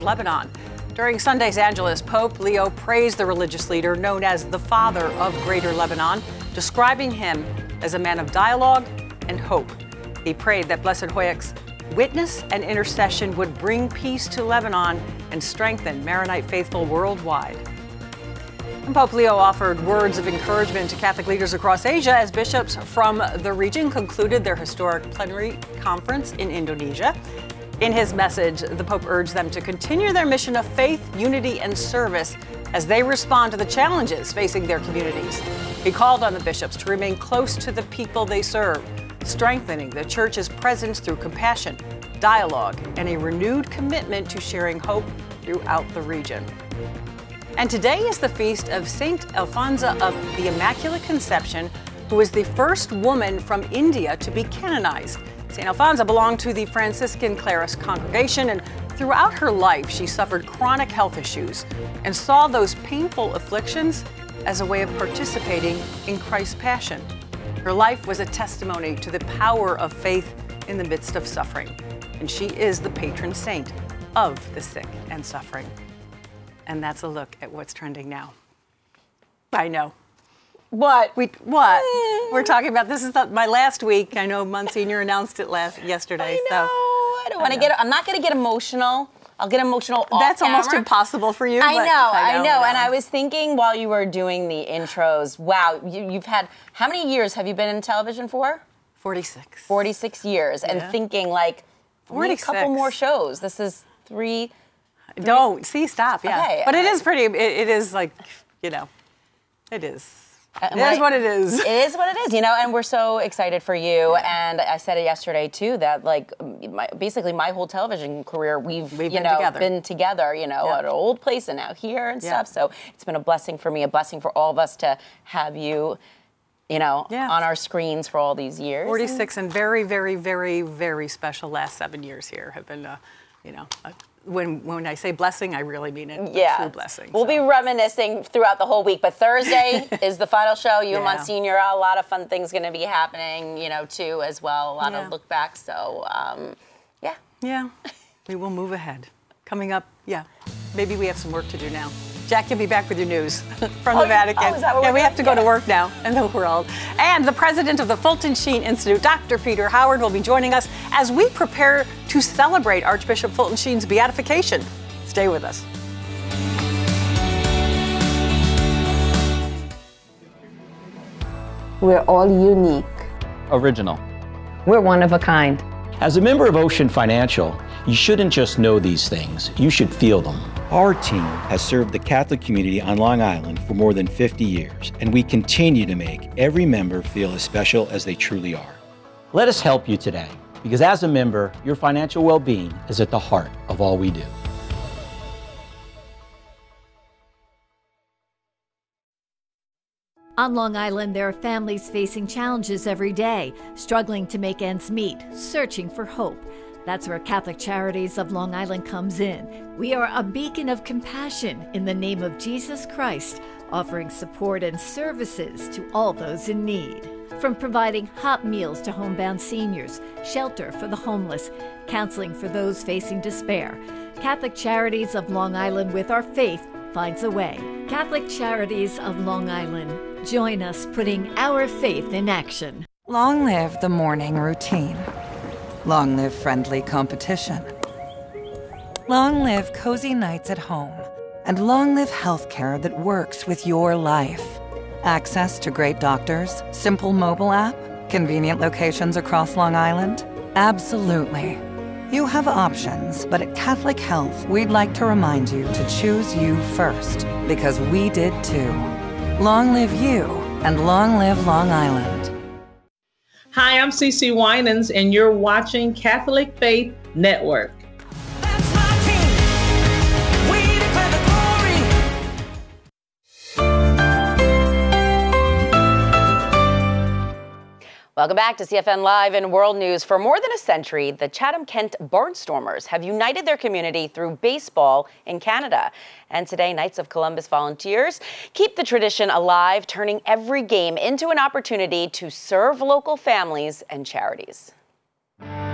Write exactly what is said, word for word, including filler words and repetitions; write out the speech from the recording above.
Lebanon. During Sunday's Angelus, Pope Leo praised the religious leader known as the Father of Greater Lebanon, describing him as a man of dialogue and hope. He prayed that Blessed Hoyek's witness and intercession would bring peace to Lebanon and strengthen Maronite faithful worldwide. And Pope Leo offered words of encouragement to Catholic leaders across Asia as bishops from the region concluded their historic plenary conference in Indonesia. In his message, the Pope urged them to continue their mission of faith, unity, and service as they respond to the challenges facing their communities. He called on the bishops to remain close to the people they serve, strengthening the Church's presence through compassion, dialogue, and a renewed commitment to sharing hope throughout the region. And today is the feast of Saint Alfonso of the Immaculate Conception, who was the first woman from India to be canonized. Saint Alfonso belonged to the Franciscan Claris congregation, and throughout her life, she suffered chronic health issues and saw those painful afflictions as a way of participating in Christ's passion. Her life was a testimony to the power of faith in the midst of suffering, and she is the patron saint of the sick and suffering. And that's a look at what's trending now. I know. What? We what? We're talking about this is the, my last week. I know Monsignor announced it last yesterday. I know. So I don't want to get. I'm not going to get emotional. I'll get emotional off That's camera. almost impossible for you. I but know, I know, I know. And I was thinking while you were doing the intros, wow, you, you've had, how many years have you been in television for? forty-six. forty-six years. And Yeah. thinking like, only a couple forty-six. more shows. This is three. three. Don't. See, stop. Yeah. Okay, but it uh, is pretty, it, it is like, you know, it is. It right. is what it is. It is what it is, you know, and we're so excited for you. And I said it yesterday, too, that, like, my, basically my whole television career, we've, We've you been know, together. been together, you know, Yeah. at an old place and now here and Yeah. stuff. So it's been a blessing for me, a blessing for all of us to have you, you know, Yeah. on our screens for all these years. forty-six and very, very, very, very special last seven years here have been, uh, you know, uh, when when I say blessing, I really mean it. Yeah. A true blessing. We'll so. be reminiscing throughout the whole week, but Thursday is the final show. You and Yeah. Monsignor, a lot of fun things going to be happening, you know, too, as well. A lot Yeah. of look back. So, um, yeah. Yeah, we will move ahead. Coming up, yeah, maybe we have some work to do now. Jack, you'll be back with your news from Oh, the Vatican. oh, is that what yeah, we're we doing? have to go to Yeah. work now in the world. And the president of the Fulton Sheen Institute, Doctor Peter Howard, will be joining us as we prepare to celebrate Archbishop Fulton Sheen's beatification. Stay with us. We're all unique. Original. We're one of a kind. As a member of Ocean Financial, you shouldn't just know these things, you should feel them. Our team has served the Catholic community on Long Island for more than fifty years, and we continue to make every member feel as special as they truly are. Let us help you today, because as a member, your financial well-being is at the heart of all we do. On Long Island, there are families facing challenges every day, struggling to make ends meet, searching for hope. That's where Catholic Charities of Long Island comes in. We are a beacon of compassion in the name of Jesus Christ, offering support and services to all those in need. From providing hot meals to homebound seniors, shelter for the homeless, counseling for those facing despair, Catholic Charities of Long Island, with our faith, finds a way. Catholic Charities of Long Island. Join us putting our faith in action. Long live the morning routine. Long live friendly competition. Long live cozy nights at home. And long live healthcare that works with your life. Access to great doctors, simple mobile app, convenient locations across Long Island? Absolutely. You have options, but at Catholic Health, we'd like to remind you to choose you first, because we did too. Long live you, and long live Long Island. Hi, I'm Cece Winans, and you're watching Catholic Faith Network. That's my team. We declare the glory. Welcome back to C F N Live and World News. For more than a century, the Chatham-Kent Barnstormers have united their community through baseball in Canada. And today, Knights of Columbus volunteers keep the tradition alive, turning every game into an opportunity to serve local families and charities.